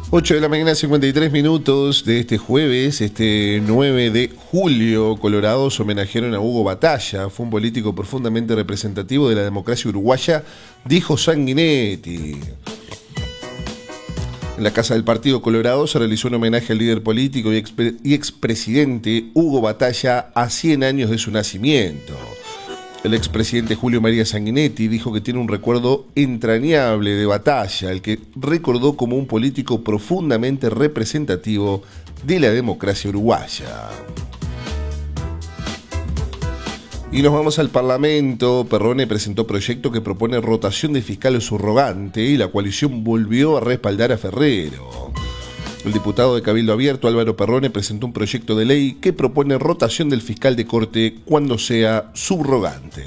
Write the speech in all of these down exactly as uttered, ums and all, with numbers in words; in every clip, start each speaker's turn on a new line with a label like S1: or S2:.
S1: ocho de la mañana, cincuenta y tres minutos de este jueves, este nueve de julio. Colorados homenajearon a Hugo Batalla. Fue un político profundamente representativo de la democracia uruguaya, dijo Sanguinetti. En la casa del Partido Colorado se realizó un homenaje al líder político y, exp- y expresidente Hugo Batalla a cien años de su nacimiento. El expresidente Julio María Sanguinetti dijo que tiene un recuerdo entrañable de Batalla, el que recordó como un político profundamente representativo de la democracia uruguaya. Y nos vamos al Parlamento. Perrone presentó proyecto que propone rotación de fiscales subrogante y la coalición volvió a respaldar a Ferrero. El diputado de Cabildo Abierto, Álvaro Perrone, presentó un proyecto de ley que propone rotación del fiscal de corte cuando sea subrogante.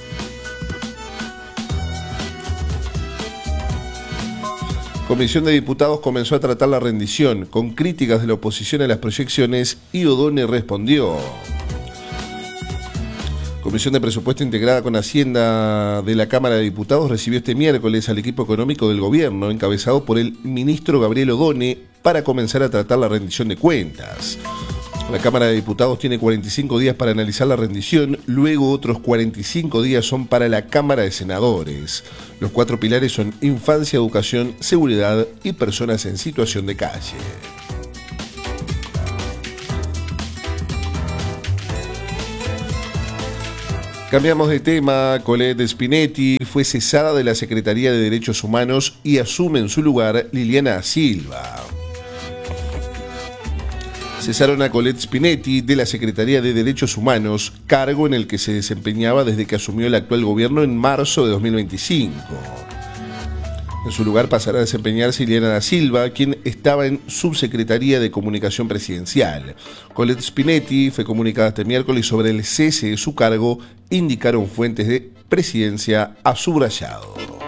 S1: Comisión de Diputados comenzó a tratar la rendición, con críticas de la oposición a las proyecciones, y O'Donnell respondió. Comisión de Presupuesto integrada con Hacienda de la Cámara de Diputados recibió este miércoles al equipo económico del gobierno, encabezado por el ministro Gabriel O'Donnell, para comenzar a tratar la rendición de cuentas. La Cámara de Diputados tiene cuarenta y cinco días para analizar la rendición, luego otros cuarenta y cinco días son para la Cámara de Senadores. Los cuatro pilares son infancia, educación, seguridad y personas en situación de calle. Cambiamos de tema. Colette Spinetti fue cesada de la Secretaría de Derechos Humanos y asume en su lugar Liliana Silva. Cesaron a Colette Spinetti de la Secretaría de Derechos Humanos, cargo en el que se desempeñaba desde que asumió el actual gobierno en marzo de dos mil veinticinco. En su lugar pasará a desempeñarse Liliana da Silva, quien estaba en Subsecretaría de Comunicación Presidencial. Colette Spinetti fue comunicada este miércoles sobre el cese de su cargo, indicaron fuentes de Presidencia a subrayado.